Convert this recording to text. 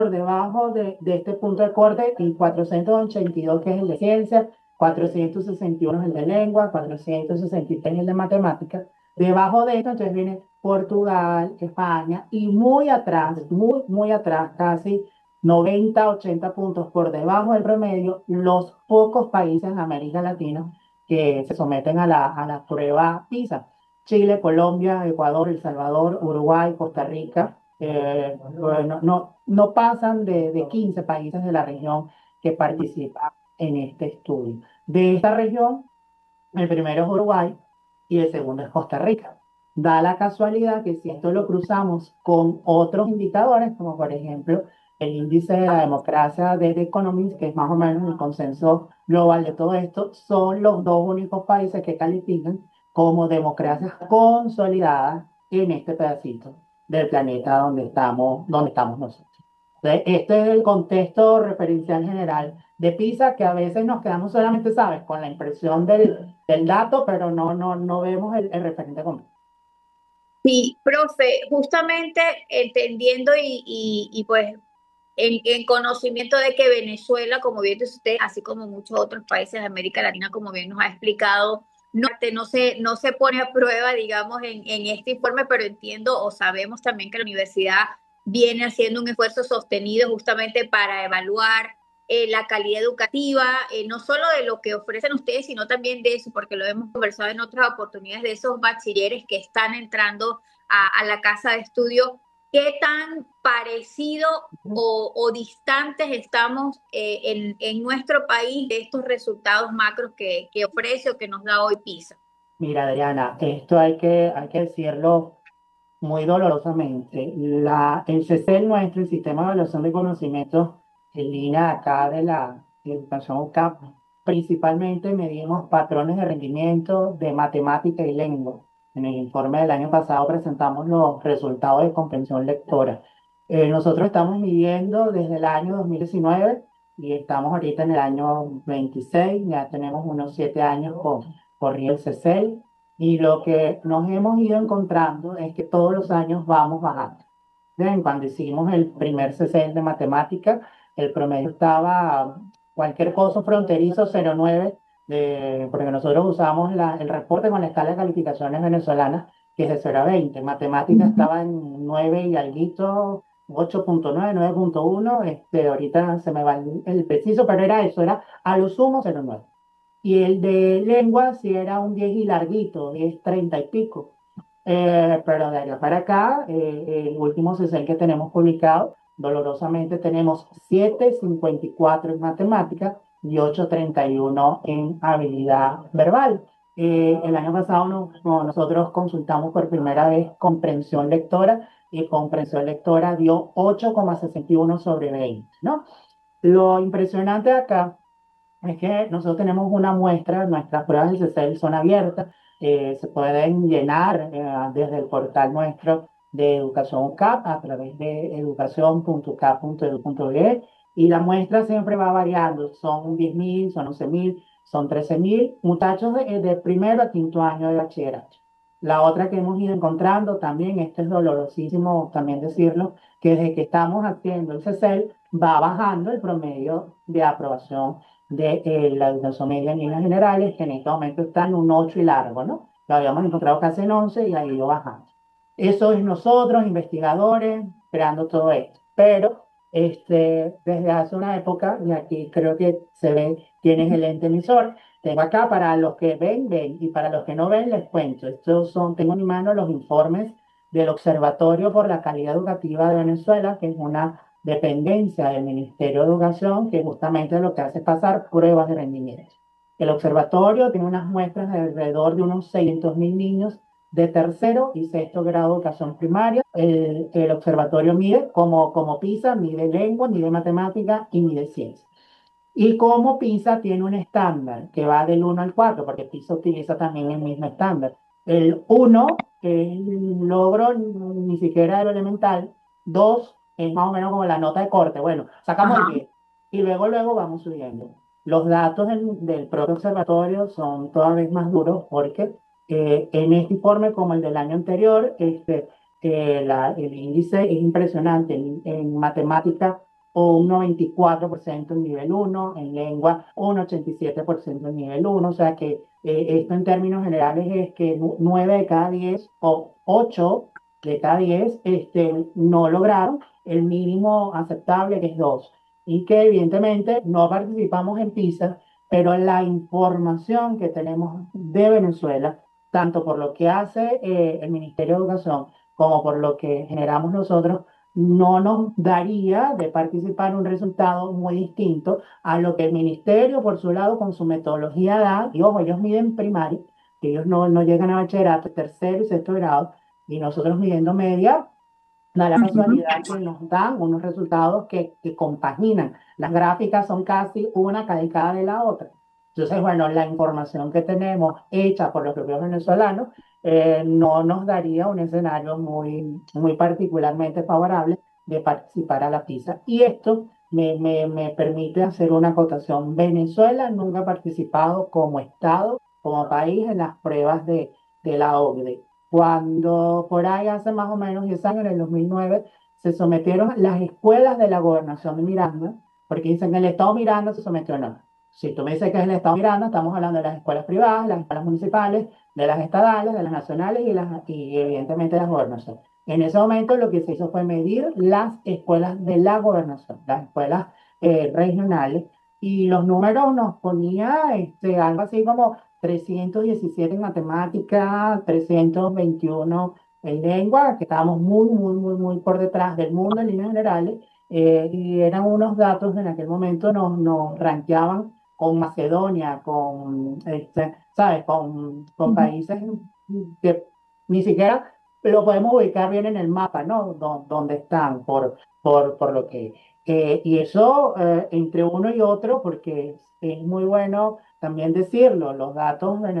por debajo de este punto de corte y 482 que es el de ciencia, 461 es el de lengua, 463 es el de matemáticas. Debajo de esto entonces viene Portugal, España y muy atrás, casi 90, 80 puntos por debajo del promedio, los pocos países en América Latina que se someten a la prueba PISA. Chile, Colombia, Ecuador, El Salvador, Uruguay, Costa Rica, bueno, no pasan de 15 países de la región que participan en este estudio. De esta región, el primero es Uruguay y el segundo es Costa Rica. Da la casualidad que si esto lo cruzamos con otros indicadores, como por ejemplo el índice de la democracia de The Economist, que es más o menos el consenso global de todo esto, son los dos únicos países que califican como democracias consolidadas en este pedacito del planeta donde estamos nosotros. Entonces, este es el contexto referencial general de PISA, que a veces nos quedamos solamente, ¿sabes?, con la impresión del dato, pero no vemos el referente completo. Sí, profe, justamente entendiendo pues en conocimiento de que Venezuela, como bien dice usted, así como muchos otros países de América Latina, como bien nos ha explicado, no se pone a prueba, digamos, en este informe, pero entiendo o sabemos también que la universidad viene haciendo un esfuerzo sostenido justamente para evaluar la calidad educativa, no solo de lo que ofrecen ustedes, sino también de eso, porque lo hemos conversado en otras oportunidades, de esos bachilleres que están entrando a la casa de estudio. ¿Qué tan parecido o distantes estamos en nuestro país de estos resultados macros que ofrece o que nos da hoy PISA? Mira, Adriana, esto hay que decirlo muy dolorosamente. El CECEL nuestro, el Sistema de Evaluación de Conocimientos en línea acá de la educación UCAP, principalmente medimos patrones de rendimiento de matemática y lengua. En el informe del año pasado presentamos los resultados de comprensión lectora. Nosotros estamos midiendo desde el año 2019 y estamos ahorita en el año 26, ya tenemos unos 7 años con el CECEL. Y lo que nos hemos ido encontrando es que todos los años vamos bajando. Ven, cuando hicimos el primer CCL de matemática, el promedio estaba cualquier cosa fronterizo 0,9, porque nosotros usamos el reporte con la escala de calificaciones venezolanas, que es de 0 a 20. Matemática estaba en 9 y alguito, 8,9, 9,1. Ahorita se me va el preciso, pero era eso, era a lo sumo 0,9. Y el de lengua sí era un 10 y larguito, 10, 30 y pico. Pero de allá para acá, el último CECEL que tenemos publicado, dolorosamente tenemos 7,54 en matemática y 8,31 en habilidad verbal. El año pasado nosotros consultamos por primera vez comprensión lectora y comprensión lectora dio 8,61 sobre 20, ¿no? Lo impresionante acá es que nosotros tenemos una muestra, nuestras pruebas del CECEL son abiertas, se pueden llenar desde el portal nuestro de Educación UCAP a través de educación.ucap.edu.be y la muestra siempre va variando, son 10.000, son 11.000, son 13.000 muchachos de primero a quinto año de bachillerato. La otra que hemos ido encontrando también, esto es dolorosísimo también decirlo, que desde que estamos haciendo el CECEL va bajando el promedio de aprobación de la educación media en líneas generales, que en este momento está en un 8 y largo, ¿no? Lo habíamos encontrado casi en 11 y ha ido bajando. Eso es nosotros, investigadores, creando todo esto. Pero desde hace una época, y aquí creo que se ve quién es el ente emisor, tengo acá para los que ven, ven, y para los que no ven, les cuento. Tengo en mi mano los informes del Observatorio por la Calidad Educativa de Venezuela, que es una dependencia del Ministerio de Educación, que justamente lo que hace es pasar pruebas de rendimiento. El observatorio tiene unas muestras de alrededor de unos 600.000 niños de tercero y sexto grado de educación primaria. El observatorio mide como PISA, mide lengua, mide matemática y mide ciencia. Y como PISA tiene un estándar que va del 1 al 4, porque PISA utiliza también el mismo estándar. El 1 es el logro ni siquiera de lo elemental. 2 es más o menos como la nota de corte. Bueno, sacamos el Ajá. 10. Y luego vamos subiendo. Los datos del propio observatorio son todavía más duros porque en este informe, como el del año anterior, el índice es impresionante. En matemática un 94% en nivel uno, en lengua un 87% en nivel uno, o sea que esto en términos generales es que 9 de cada 10 o 8 de cada 10 no lograron el mínimo aceptable, que es 2, y que evidentemente no participamos en PISA, pero la información que tenemos de Venezuela, tanto por lo que hace el Ministerio de Educación como por lo que generamos nosotros, no nos daría de participar un resultado muy distinto a lo que el ministerio, por su lado, con su metodología da. Y ojo, ellos miden primaria, que ellos no llegan a bachillerato, tercero y sexto grado, y nosotros midiendo media, da la Ujú. casualidad que nos dan unos resultados que compaginan. Las gráficas son casi una calcada de la otra. Entonces, bueno, la información que tenemos hecha por los propios venezolanos no nos daría un escenario muy particularmente favorable de participar a la PISA. Y esto me permite hacer una acotación. Venezuela nunca ha participado como Estado, como país, en las pruebas de la OCDE. Cuando por ahí hace más o menos 10 años, en el 2009, se sometieron las escuelas de la gobernación de Miranda, porque dicen que el Estado Miranda se sometió, no. Si tú me dices que es el Estado Miranda, estamos hablando de las escuelas privadas, las escuelas municipales, de las estadales, de las nacionales y evidentemente de las gobernaciones. En ese momento lo que se hizo fue medir las escuelas de la gobernación, las escuelas regionales, y los números nos ponía algo así como 317 en matemática, 321 en lengua, que estábamos muy por detrás del mundo en líneas generales, y eran unos datos en aquel momento nos rankeaban con Macedonia, ¿sabes? Con Ujú. países que ni siquiera lo podemos ubicar bien en el mapa, ¿no? Donde están, por lo que... y eso entre uno y otro, porque es muy bueno también decirlo, los datos venezolanos